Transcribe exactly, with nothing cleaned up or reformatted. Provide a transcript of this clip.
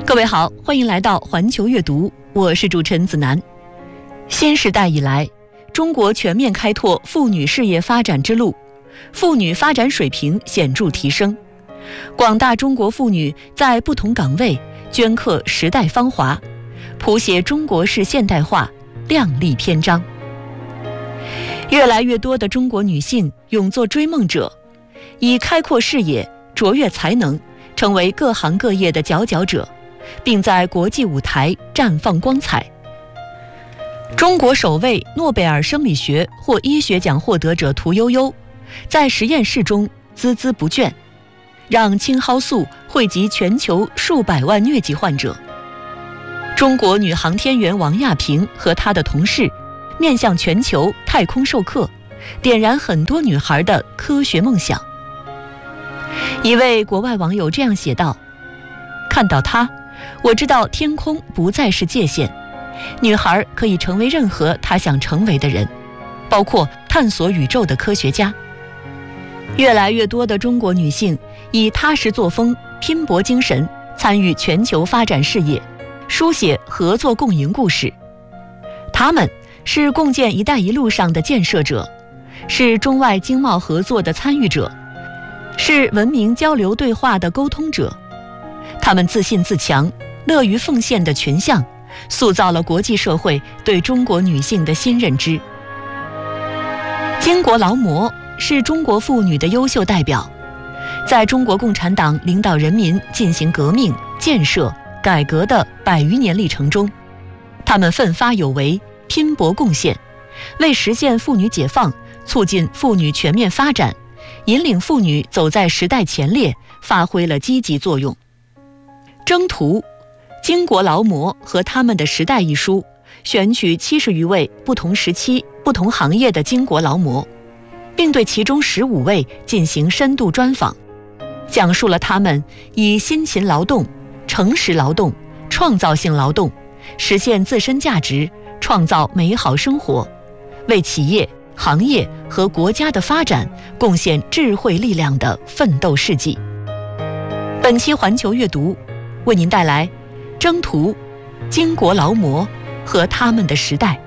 各位好，欢迎来到环球阅读，我是主持人子楠。新时代以来，中国全面开拓妇女事业发展之路，妇女发展水平显著提升，广大中国妇女在不同岗位镌刻时代芳华，谱写中国式现代化亮丽篇章。越来越多的中国女性勇作追梦者，以开阔视野、卓越才能成为各行各业的佼佼者，并在国际舞台绽放光彩。中国首位诺贝尔生理学或医学奖获得者屠呦呦，在实验室中孜孜不倦，让青蒿素惠及全球数百万疟疾患者。中国女航天员王亚平和她的同事面向全球太空授课，点燃很多女孩的科学梦想。一位国外网友这样写道：看到她，我知道天空不再是界限，女孩可以成为任何她想成为的人，包括探索宇宙的科学家。越来越多的中国女性以踏实作风、拼搏精神参与全球发展事业，书写合作共赢故事。她们是共建“一带一路”上的建设者，是中外经贸合作的参与者，是文明交流对话的沟通者。她们自信自强、乐于奉献的群像，塑造了国际社会对中国女性的新认知。巾帼劳模是中国妇女的优秀代表，在中国共产党领导人民进行革命、建设、改革的百余年历程中，她们奋发有为、拼搏贡献，为实现妇女解放、促进妇女全面发展、引领妇女走在时代前列发挥了积极作用。征途、巾帼劳模和他们的时代一书选取七十余位不同时期、不同行业的巾帼劳模，并对其中十五位进行深度专访，讲述了他们以辛勤劳动、诚实劳动、创造性劳动，实现自身价值，创造美好生活，为企业、行业和国家的发展贡献智慧力量的奋斗事迹。本期环球阅读为您带来征途、巾帼劳模和他们的时代。